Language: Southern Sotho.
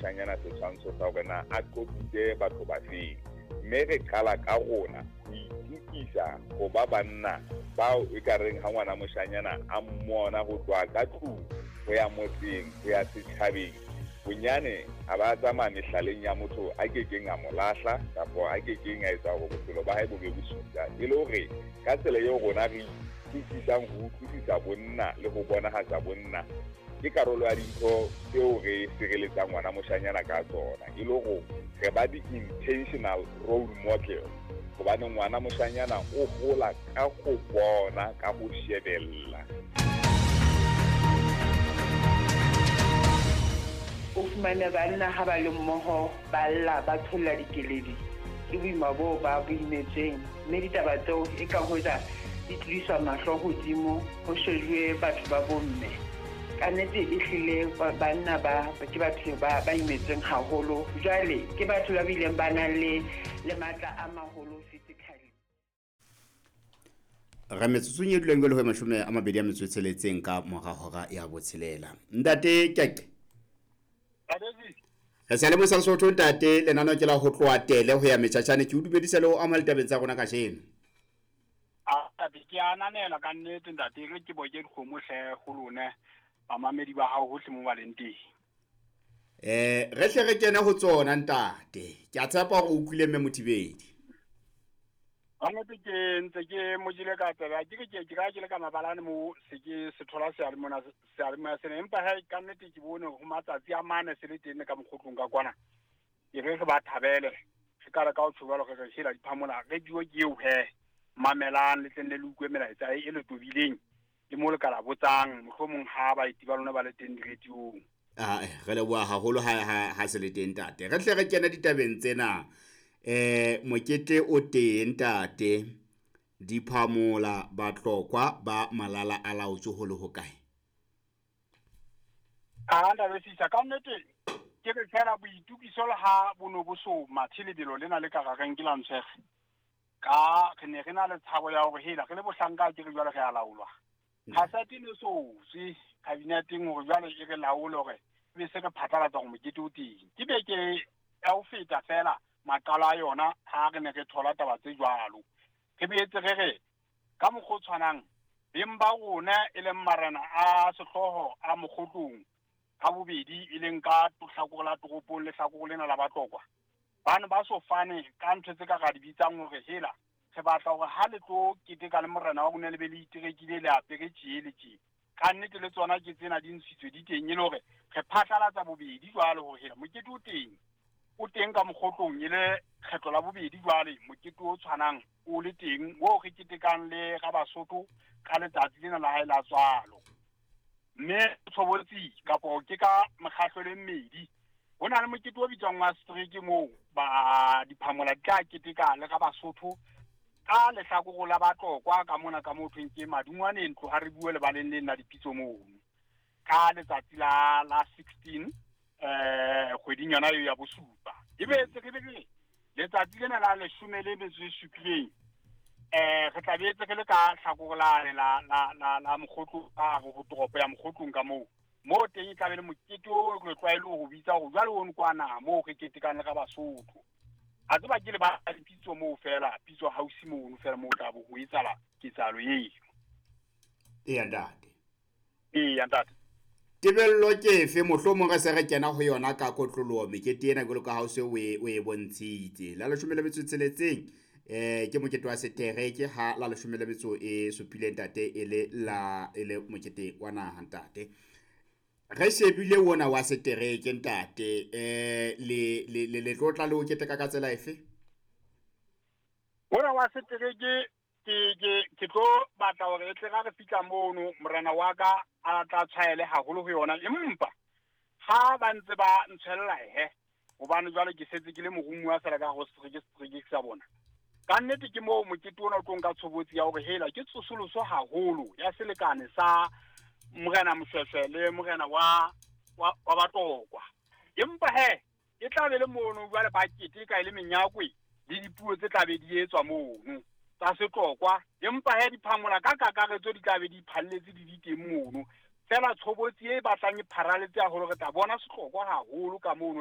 moshanyana setshwantsho sa hore na a qopile batho ba feng mme re qala ka rona ikisa go ba banna bao e ka reng ha ngwana moshanyana a mmona go tloa ka tlung go ya motseng go ya setjhabeng bonyane a ba tsamaya mehlaleng ya motho a kekeng a mo lahla kapo a kekeng a etsa gore bophelo ba hae bo be bosuta e le hore ka tsela eo rona re utlwisisang go utlwisisa bonna le go bonahatsa bonna ke karolo ya dintho tseo re sireletsang ngwana moshanyana ka tsona e le go re ba di-intentional role model gobane ngwana moshanyana o gola ka go bona ka go shebella. O fumane banna ha ba le mmoho ba lla ba tholla dikeledi ke boima boo ba boimetseng mme ditaba tseo e ka hoja di tliswa mahlo hodimo ho shejuwe batho ba bomme ka nnete e hlile banna ke batho ba imetseng haholo jwale ke batho ba bileng ba nang le matla a maholo physically. Ra metsutsung e duleng le ho mashome a mabedi a metso tsheletseng ka mora hora ya botshelela ntate keke re sa le mo Sesotho ntate lenano ke la ho tloa tele ho ya metjhatjane ke o dumedisa le ho amal tabeng tsa rona ka sheno ke ananela ka nnete ntate re ke boke dikgomo hle go lone bamamedi ba hao hohle mo baleng teng re hle re kene ho tsona ntate ke a tshepa hore o utlwile mme Mothibedi Ngate ke ntse ke mojile ka tsela ke le ka mabalane mo se ke se thola se a mona empa ha ka nnete ke bone go matsatsi a mane se le teng ka mokgotlong ka kwana ke re ba thabele se ka ka o tshobalo ga se la diphamola re diwe ke o he mamelang le tlenne le ukwe melaetsa e le tobileng le mo le kala botsang mohlomong ha ba itiba lona ba le teng diretiong re le bua haholo ha se le teng tate re tle re kena ditabeng tsena mokete o teng ntate diphamola batlokwa ba malala a laotswe ho le hokae nda re sisa ka nnete ke re fela boitukiso le ha bono bo so mathelebelo lena le ka gageng ke la ntshege ka re ne re na le tshabo ya hore hela re le bohlanka ke re jwale re a laolwa ha sa tine so se kabineteng hore jwale e re laole hore be se re phatlalatsa go mokete o teng ke be ke ya o feta fela makala a yona ha re ne re thola taba tse jwalo re beetse re ka mokgwa o tshwanang beng ba rona e leng marena a sehloho a mokgotlong ka bobedi e leng ka tlhakore la toropong le tlhakore lena la batlokwa bana ba so fane ka ntho tse ka ga di bitsang hore hela re batla hore ha le tlo keteka le morena wa rona le be le iterekile le apere tjele tje ka nnete le tsona ke tsena di ntshitswe di teng e le hore re phatlalatsa bobedi jwalo hore hela mokete o teng ka mokgotlong e le kgetlo la bobedi jwale mokete o tshwanang o le teng wo re ketekang le ga Basotho ka letsatsi lena la hae la tswalo mme tshobotsi kapo ke ka mekgatlo le mmedi ho na le mokete o bitswang wa streak mo ba diphamola di ka keteka le ga Basotho ka lehlakore la batlokwa ka mona ka mothong ke madungwane ntlo ha re bue le baleng le nna dipitso moo ka letsatsi la 16 kgweding yona eo ya bosupa ebe tse ke be letsatsi lena la 17 re tla beetse ke le ka hlakore la mokgotlo ka go toropo ya mokgotlong ka moo teng e tla be le mokete o re tlwaele go bitsa go jwale o nkwana moo re ketekang le ga Basotho a tseba ke le ba dipitso moo fela pitso hausi moo fela moo tla bo go etsala ketsalo eo ya ntate tebello ke fe mohlomong re se re kena ho yona ka kotloloho mekete ena go le ka hause o e bontshitse la 16 ke mokete wa setereke ha la 16 e supileng ntate e le mokete wa naha ntate re shebile wona wa setereke ntate le tlotla le o keteka ka tsela efe wona wa setereke ke tlo batla hore e tle ga re fika mono morena wa ka a tla tshwaele haholo ho yona empa ha ba ntse ba ntshella hobane jwale ke setse ke le morumu wa fela ka go setereke sa bona ka nnete ke moo mokete ona o tlo nka tshobotsi ya hore hela ke tsosoloso haholo ya selekane sa morena Moshweshwe le morena wa batlokwa empa e tla be le mono jwale ba keteka ile menyakwe le dipuo tse tla be di etswa mono tsa setlokwa empa diphamola ka kakaretso di tla be di phalletse di teng mono fela tshobotsi e batlang e pharaletse haholo re tla bona setlokwa haholo ka mono